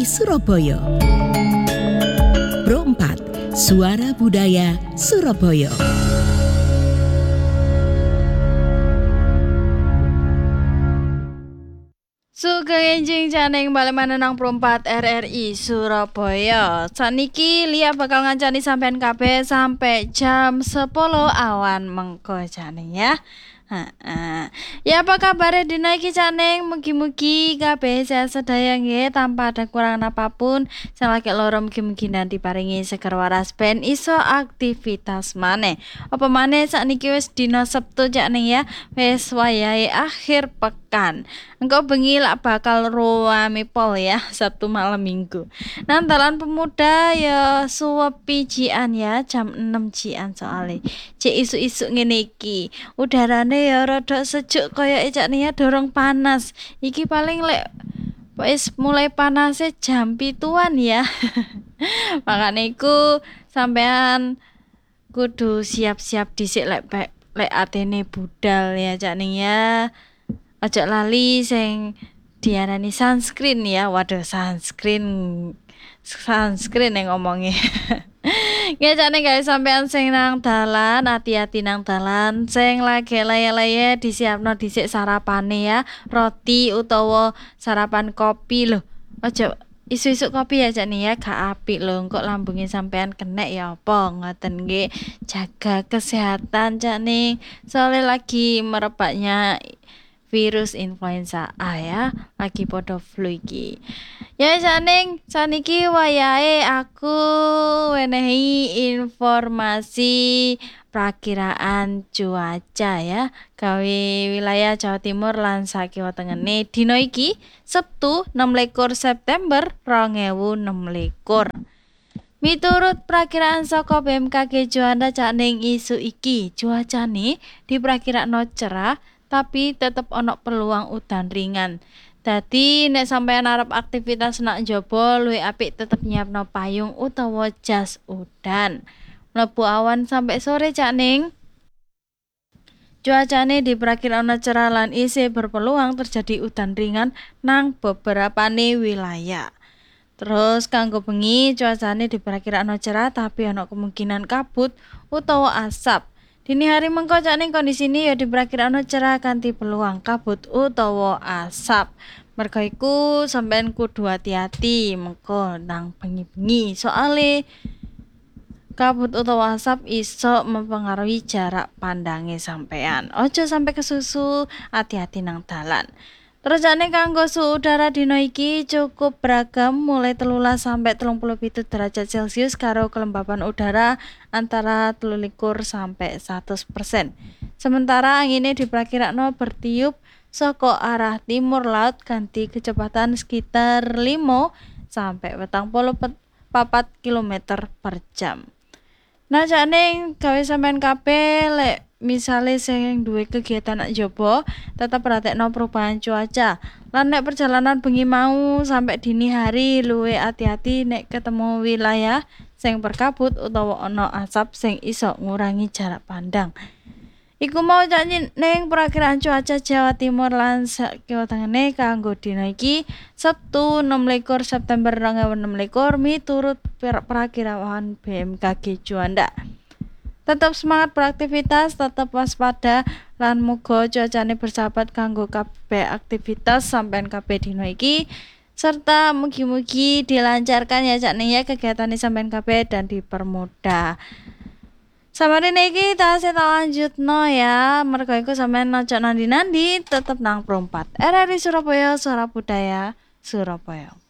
Surabaya. Pro 4, Suara Budaya Surabaya. Sugeng enjing janing bali manenang Pro 4 RRI Surabaya. Saniki Lia bakal ngancani sampean kabeh sampai jam 10 awan mengko janing ya. Ya apa kabar dina iki janing, mugi-mugi kabeh sehat sedaya nggih tanpa ada kekurangan apapun. Sing lagi loro mugi-mugi nanti paringi seger waras ben iso aktivitas maneh. Apa maneh sakniki wis dina Sabtu janing ya, wis wayahe akhir pekan. Engko bengi lak bakal rame pol ya Sabtu malam Minggu. Nang dalan pemuda ya suwepi jian ya jam 6 jian soalnya. Cek isuk-isuk ngene iki. Udarane ya rada sejuk kaya ecakne ya dorong panas. Iki paling lek wis mulai panase jam 7-an ya. Makane iku sampean kudu siap-siap dhisik lek atene budal ya cakne ya. Ojo lali sing diarani sunscreen ya. Waduh, sunscreen yang ngomongnya. Ngejane guys sampean sing nang dalan, hati-hati nang dalan. Sing lagi laye-laye disiapno dhisik sarapane ya. Roti utawa sarapan kopi lho. Ojo isu-isu kopi ya nih ya, gak apik lho. Kok lambungnya sampean kenek ya apa ngoten nggih. Jaga kesehatan nih. Soalnya lagi merebaknya virus influenza A ya, lagi podo flu iki. Ya janing saniki wayahe aku wenehi informasi prakiraan cuaca ya gawe wilayah Jawa Timur lan sakiwa tengene dina iki Sabtu 26 September 2026. Miturut prakiraan saka BMKG Juanda janing isu iki cuacane diprakirakno cerah tapi tetep ono peluang udan ringan. Dadi nek sampeyan arep aktivitas nak njaba luwih apik tetep nyiapno payung utawa jas udan. Mlebu awan sampai sore cakning. Cuacane diprakirakno cerah lan isih berpeluang terjadi udan ringan nang beberapane wilayah. Terus kanggo bengi cuacane diprakirakno cerah tapi ono kemungkinan kabut utawa asap. Dini hari mengko cakning kondisi ini ya diprakirakno cerah kanthi peluang kabut utawa asap. Mergo iku sampean kudu hati-hati mengko nang bengi-bengi soale kabut utawa asap iso mempengaruhi jarak pandange sampean. Ojo sampai kesusu, hati-hati nang dalan. Terus jane kanggo suhu udara dina iki cukup beragam mulai 13 sampai 37 derajat Celcius karo kelembapan udara antara 23 sampai 100%. Sementara anginnya diprakirakno bertiup saka arah timur laut kanthi kecepatan sekitar 5 sampai 44 km per jam. Nah jane gawe sampean kabeh lek misale sing duwe kegiatan nak njaba tetep perhatekno perubahan cuaca. Lan nek perjalanan bengi mau sampai dini hari luwih hati-hati nek ketemu wilayah sing berkabut utawa ana asap sing iso ngurangi jarak pandang. Iku mau janji ning perakiraan cuaca Jawa Timur lan sakiwa tengene kanggo dina iki Sabtu 26 September 2026 miturut perakiraan BMKG Juanda. Tetap semangat beraktivitas, tetap waspada lan muga cuacane bersahabat kanggo kabeh aktivitas sampean kabeh dina iki serta mugi-mugi dilancarkan ya cakne ya kegiatane sampean kabeh dan dipermudah. Samarene iki tasih tak lanjutno ya, mergo iku sampean ojo nandi-nandi tetep nang Pro 4 RRI Surabaya Suara Budaya Surabaya.